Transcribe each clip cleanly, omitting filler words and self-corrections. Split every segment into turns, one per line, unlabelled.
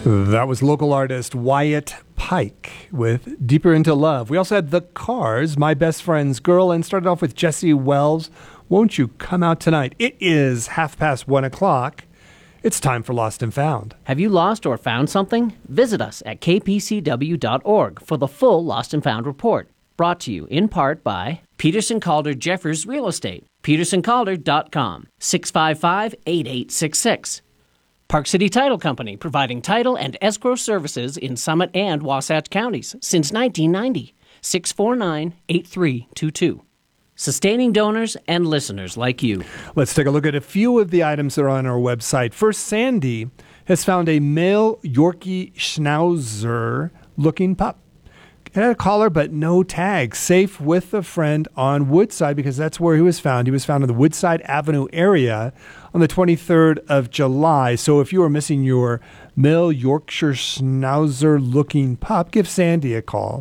That was local artist Wyatt Pike with Deeper Into Love. We also had The Cars, My Best Friend's Girl, and started off with Jesse Wells, Won't You Come Out Tonight? It is 1:30. It's time for Lost and Found.
Have you lost or found something? Visit us at kpcw.org for the full Lost and Found report. Brought to you in part by Peterson Calder Jeffers Real Estate, petersoncalder.com, 655-8866. Park City Title Company, providing title and escrow services in Summit and Wasatch counties since 1990. 649-8322. Sustaining donors and listeners like you. Let's take a look at a few of the items that are on our website. First, Sandy has found a male Yorkie Schnauzer-looking pup. It had a collar but no tag. Safe with a friend on Woodside because that's where he was found. He was found in the Woodside Avenue area on the 23rd of July. So if you are missing your male Yorkshire Schnauzer-looking pup, give Sandy a call.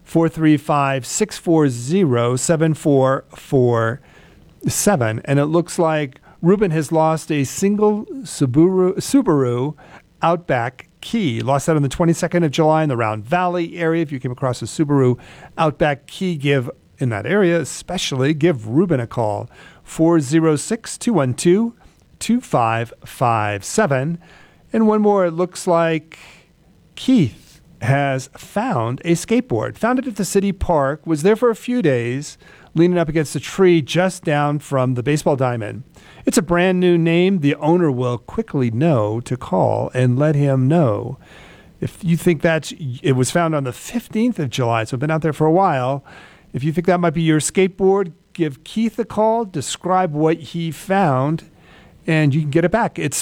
435-640-7447. And it looks like Ruben has lost a single Subaru Outback key. Lost that on the 22nd of July in the Round Valley area. If you came across a Subaru Outback key, give in that area, especially give Ruben a call. 406-212-2557. And one more, it looks like Keith has found a skateboard. Found it at the city park, was there for a few days, leaning up against a tree just down from the baseball diamond. It's a brand new name. The owner will quickly know to call and let him know. If you think it was found on the 15th of July, so it's been out there for a while. If you think that might be your skateboard, give Keith a call, describe what he found, and you can get it back. It's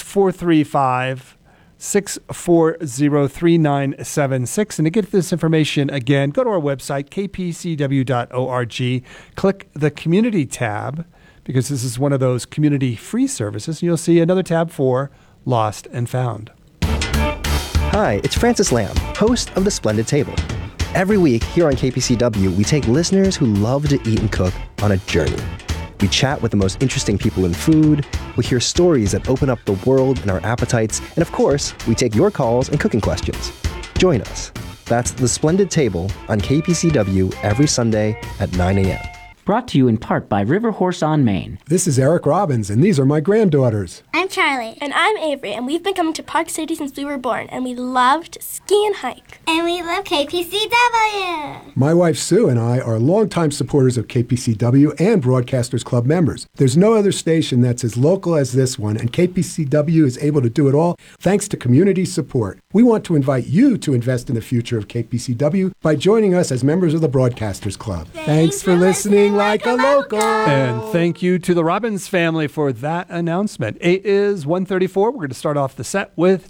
435-640-3976. And to get this information again, go to our website, kpcw.org, click the community tab, because this is one of those community free services, and you'll see another tab for Lost and Found.
Hi, it's Francis Lamb, host of The Splendid Table. Every week here on KPCW, we take listeners who love to eat and cook on a journey. We chat with the most interesting people in food, we hear stories that open up the world and our appetites, and of course, we take your calls and cooking questions. Join us. That's The Splendid Table on KPCW every Sunday at 9 a.m.
Brought to you in part by River Horse on Main.
This is Eric Robbins, and these are my granddaughters.
I'm Charlie.
And I'm Avery, and we've been coming to Park City since we were born, and we love to ski and hike.
And we love KPCW.
My wife Sue and I are longtime supporters of KPCW and Broadcasters Club members. There's no other station that's as local as this one, and KPCW is able to do it all thanks to community support. We want to invite you to invest in the future of KPCW by joining us as members of the Broadcasters Club. Thanks for listening like a local.
And thank you to the Robbins family for that announcement. It is 1:34. We're going to start off the set with